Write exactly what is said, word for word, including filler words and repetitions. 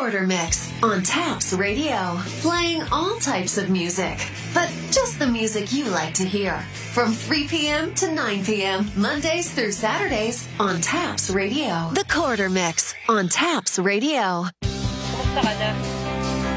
Quarter Mix on Taps Radio. Playing all types of music, but just the music you like to hear. From three p.m. to nine p.m. Mondays through Saturdays on Taps Radio. The Quarter Mix on Taps Radio. Kumusta ka na?